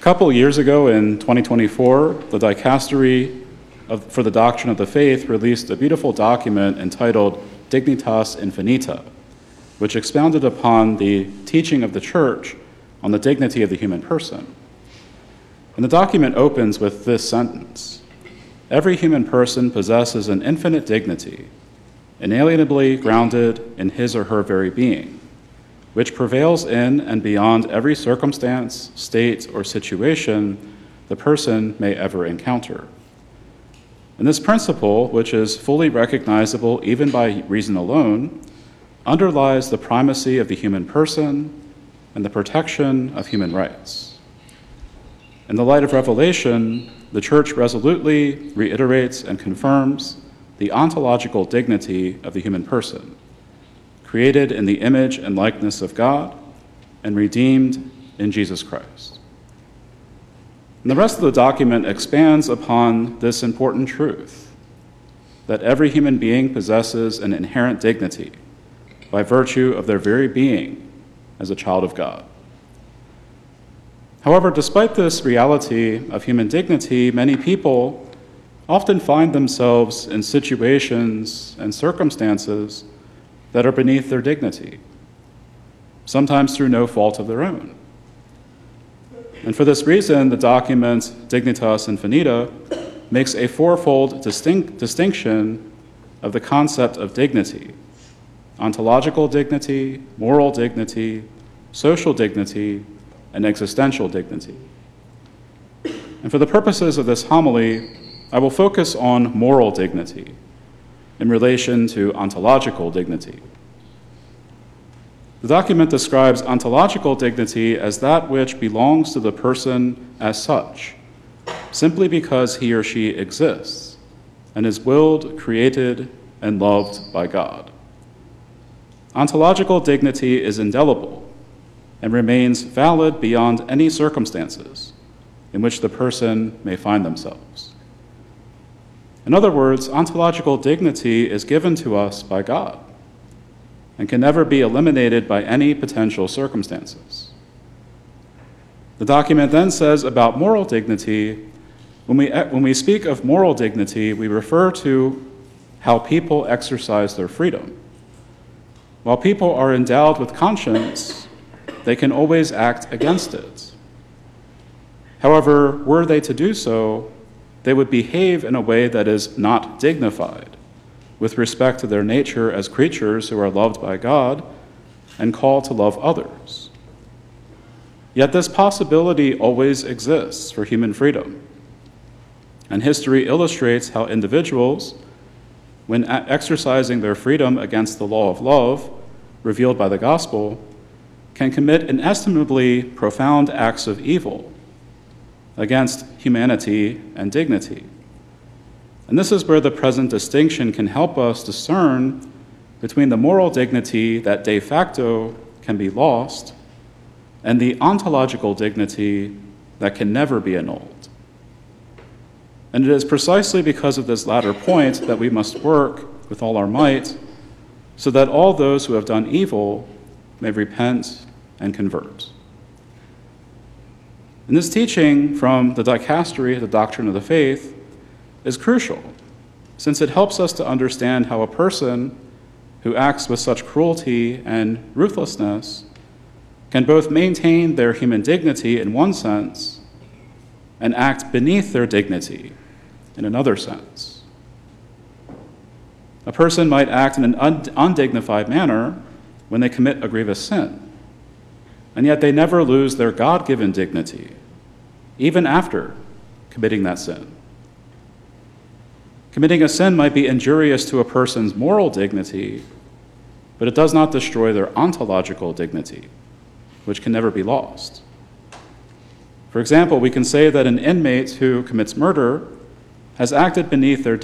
couple years ago in 2024, the Dicastery for the Doctrine of the Faith released a beautiful document entitled Dignitas Infinita, which expounded upon the teaching of the Church on the dignity of the human person. And the document opens with this sentence: "Every human person possesses an infinite dignity, inalienably grounded in his or her very being, which prevails in and beyond every circumstance, state, or situation the person may ever encounter." And this principle, which is fully recognizable even by reason alone, underlies the primacy of the human person and the protection of human rights. In the light of Revelation, the Church resolutely reiterates and confirms the ontological dignity of the human person, created in the image and likeness of God and redeemed in Jesus Christ. And the rest of the document expands upon this important truth, that every human being possesses an inherent dignity by virtue of their very being as a child of God. However, despite this reality of human dignity, many people often find themselves in situations and circumstances that are beneath their dignity, sometimes through no fault of their own. And for this reason, the document Dignitas Infinita makes a fourfold distinction of the concept of dignity: ontological dignity, moral dignity, social dignity, and existential dignity. And for the purposes of this homily, I will focus on moral dignity in relation to ontological dignity. The document describes ontological dignity as that which belongs to the person as such, simply because he or she exists and is willed, created, and loved by God. Ontological dignity is indelible and remains valid beyond any circumstances in which the person may find themselves. In other words, ontological dignity is given to us by God and can never be eliminated by any potential circumstances. The document then says about moral dignity, when we speak of moral dignity, we refer to how people exercise their freedom. While people are endowed with conscience, they can always act against it. However, were they to do so, they would behave in a way that is not dignified with respect to their nature as creatures who are loved by God and called to love others. Yet this possibility always exists for human freedom. And history illustrates how individuals, when exercising their freedom against the law of love revealed by the gospel, can commit inestimably profound acts of evil against humanity and dignity. And this is where the present distinction can help us discern between the moral dignity that de facto can be lost and the ontological dignity that can never be annulled. And it is precisely because of this latter point that we must work with all our might so that all those who have done evil may repent and convert. And this teaching from the Dicastery, the Doctrine of the Faith, is crucial, since it helps us to understand how a person who acts with such cruelty and ruthlessness can both maintain their human dignity in one sense and act beneath their dignity in another sense. A person might act in an undignified manner when they commit a grievous sin, and yet they never lose their God-given dignity, even after committing that sin. Committing a sin might be injurious to a person's moral dignity, but it does not destroy their ontological dignity, which can never be lost. For example, we can say that an inmate who commits murder has acted beneath their